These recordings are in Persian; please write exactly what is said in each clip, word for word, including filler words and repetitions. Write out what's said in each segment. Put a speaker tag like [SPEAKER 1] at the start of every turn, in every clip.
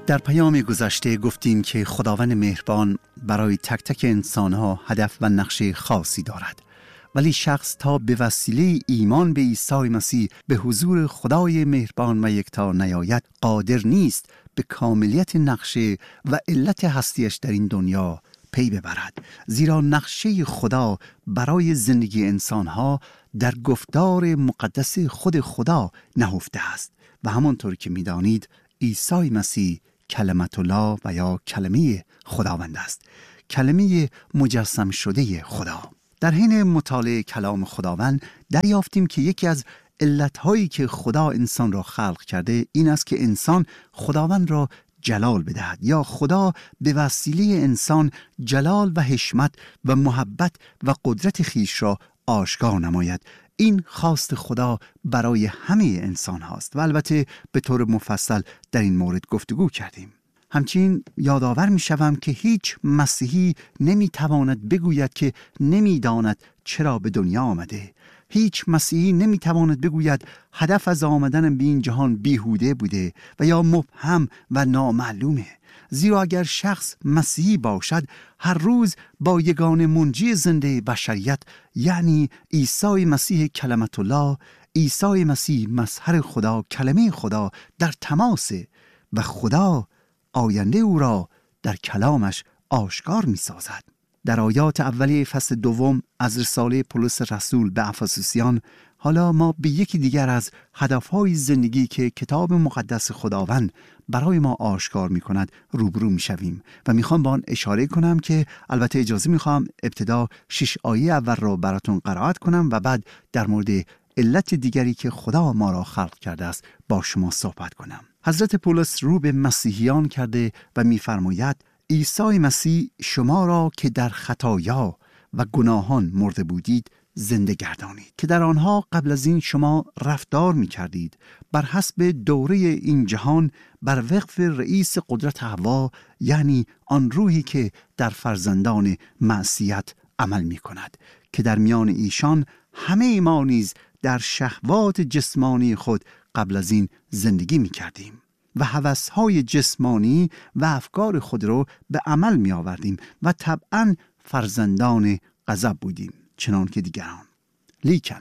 [SPEAKER 1] در پیام گذشته گفتیم که خداوند مهربان برای تک تک انسانها هدف و نقشه خاصی دارد، ولی شخص تا به وسیله ایمان به عیسی مسیح به حضور خدای مهربان و یکتا نیاید قادر نیست به کاملیت نقشه و علت هستیش در این دنیا پی ببرد، زیرا نقشه خدا برای زندگی انسانها در گفتار مقدس خود خدا نهفته است و همانطور که می‌دانید عیسی مسیح کلمت الله و یا کلمه خداوند است، کلمه مجسم شده خدا. در حین مطالعه کلام خداوند دریافتیم که یکی از علتهایی که خدا انسان را خلق کرده این است که انسان خداوند را جلال بدهد، یا خدا به وسیله انسان جلال و حشمت و محبت و قدرت خیش را آشکار نماید. این خواست خدا برای همه انسان هاست و البته به طور مفصل در این مورد گفتگو کردیم. همچنین یادآور می شوم که هیچ مسیحی نمی تواند بگوید که نمی داند چرا به دنیا آمده. هیچ مسیحی نمی تواند بگوید هدف از آمدن به این جهان بیهوده بوده و یا مبهم و نامعلومه، زیرا اگر شخص مسیحی باشد هر روز با یگانه منجی زنده بشریت یعنی عیسی مسیح کلمت الله، عیسی مسیح مظهر خدا، کلمه خدا در تماسه و خدا آینده او را در کلامش آشکار می سازد. در آیات اولیه فصل دوم از رساله پولس رسول به افسوسیان حالا ما به یکی دیگر از هدفهای زندگی که کتاب مقدس خداوند برای ما آشکار می کند روبرو می شویم و می خوام با آن اشاره کنم که البته اجازه می خواهم ابتدا شش آیه اول را براتون قرائت کنم و بعد در مورد علت دیگری که خدا ما را خلق کرده است با شما صحبت کنم. حضرت پولس رو به مسیحیان کرده و می فرماید عیسی مسیح شما را که در خطایا و گناهان مرده بودید زنده گردانید، که در آنها قبل از این شما رفتار می کردید بر حسب دوره این جهان بر وفق رئیس قدرت هوا، یعنی آن روحی که در فرزندان معصیت عمل می کند، که در میان ایشان همه ما نیز در شهوات جسمانی خود قبل از این زندگی می کردیم و هوس‌های جسمانی و افکار خود را به عمل می آوردیم و طبعاً فرزندان غضب بودیم چنان که دیگران. لیکن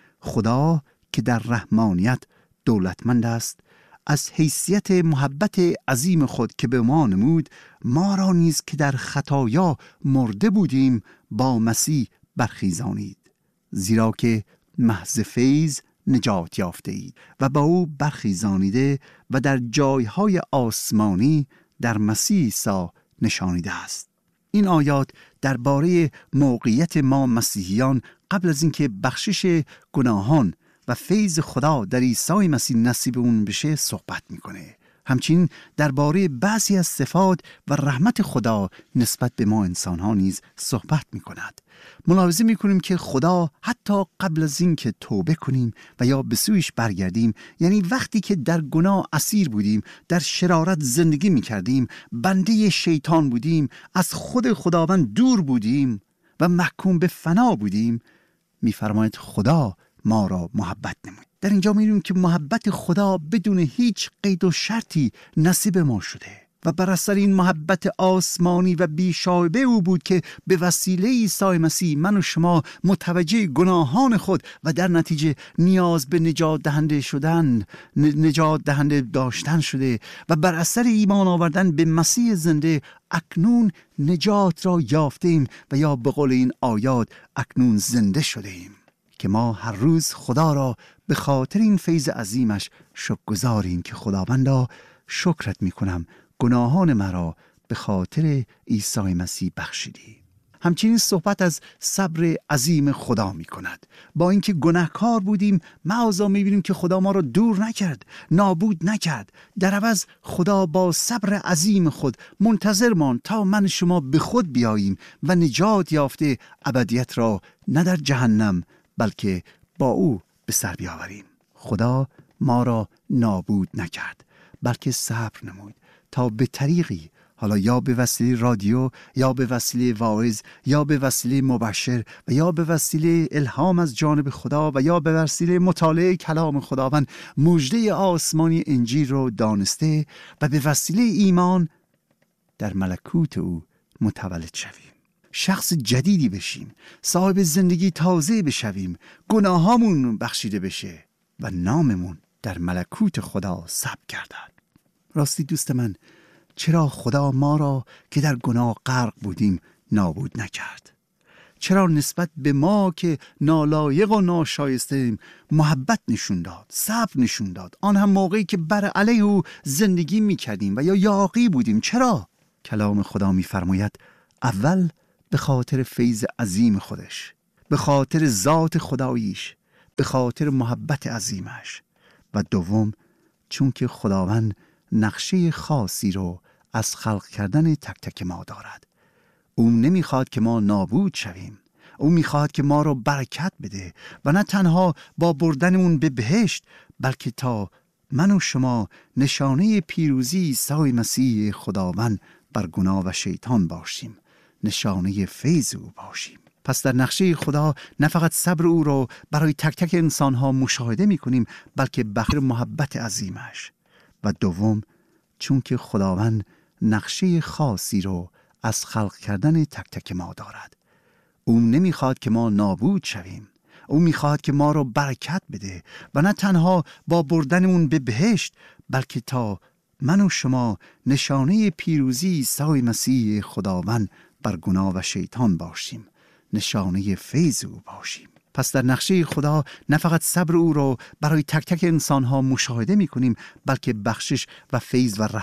[SPEAKER 1] خدا که در رحمانیت دولتمند است از حیثیت محبت عظیم خود که به ما نمود ما را نیز که در خطایا مرده بودیم با مسیح برخیزانید، زیرا که محض فیض نجات یافته اید و با او برخیزانیده و در جایهای آسمانی در مسیح عیسی نشانیده است. این آیات درباره موقعیت ما مسیحیان قبل از اینکه بخشش گناهان و فیض خدا در عیسی مسیح نصیب اون بشه صحبت میکنه. همچنین درباره بعضی از صفات و رحمت خدا نسبت به ما انسان‌ها نیز صحبت می‌کند. ملاحظه می‌کنیم که خدا حتی قبل از این که توبه کنیم و یا به سویش برگردیم، یعنی وقتی که در گناه اسیر بودیم، در شرارت زندگی می‌کردیم، بنده شیطان بودیم، از خود خداوند دور بودیم و محکوم به فنا بودیم، می‌فرماید خدا ما را محبت نمود. در اینجا می‌بینیم که محبت خدا بدون هیچ قید و شرطی نصیب ما شده و بر اثر این محبت آسمانی و بی‌شایبه او بود که به وسیله عیسی مسیح من و شما متوجه گناهان خود و در نتیجه نیاز به نجات دهنده شدن نجات دهنده داشتن شده و بر اثر ایمان آوردن به مسیح زنده اکنون نجات را یافتیم و یا به قول این آیات اکنون زنده شده ایم، که ما هر روز خدا را به خاطر این فیض عظیمش شکرگزاریم که خداوندا شکرت میکنم گناهان مرا به خاطر عیسی مسیح بخشیدی. همچنین صحبت از صبر عظیم خدا می کند. با اینکه گناهکار بودیم معاذا می بینیم که خدا ما را دور نکرد، نابود نکرد. در عوض خدا با صبر عظیم خود منتظر ماند تا من شما به خود بیاییم و نجات یافته ابدیت را نه در جهنم بلکه با او به سر بیاوریم. خدا ما را نابود نکرد بلکه صبر نمود تا به طریقی حالا یا به وسیله رادیو، یا به وسیله واعظ، یا به وسیله مبشر و یا به وسیله الهام از جانب خدا و یا به وسیله مطالعه کلام خداوند مژده آسمانی انجیل رو دانسته و به وسیله ایمان در ملکوت او متولد شویم، شخص جدیدی بشیم، صاحب زندگی تازه بشویم، گناهامون بخشیده بشه و ناممون در ملکوت خدا ثبت گردد. راستی دوست من، چرا خدا ما را که در گناه غرق بودیم نابود نکرد؟ چرا نسبت به ما که نالایق و ناشایستیم محبت نشون داد، صبر نشون داد، آن هم موقعی که بر علیه او زندگی میکردیم و یا یاغی بودیم؟ چرا؟ کلام خدا میفرماید اول به خاطر فیض عظیم خودش، به خاطر ذات خداییش، به خاطر محبت عظیمش، و دوم چون که خداوند نقشه خاصی رو از خلق کردن تک تک ما دارد. او نمیخواد که ما نابود شویم، او میخواد که ما رو برکت بده و نه تنها با بردنمون به بهشت، بلکه تا من و شما نشانه پیروزی عیسی مسیح خداوند بر گناه و شیطان باشیم، نشانه فیض او باشیم. پس در نقشه خدا نه فقط صبر او رو برای تک تک انسانها مشاهده میکنیم، بلکه بخیر محبت عظیمش. و دوم چون که خداوند نقشه خاصی رو از خلق کردن تک تک ما دارد. او نمیخواد که ما نابود شویم، او میخواد که ما رو برکت بده و نه تنها با بردنمون به بهشت، بلکه تا من و شما نشانه پیروزی عیسی مسیح خداوند بر گناه و شیطان باشیم، نشانه فیض او باشیم. پس در نقشه خدا نه فقط صبر او رو برای تک تک انسانها مشاهده میکنیم، بلکه بخشش و فیض و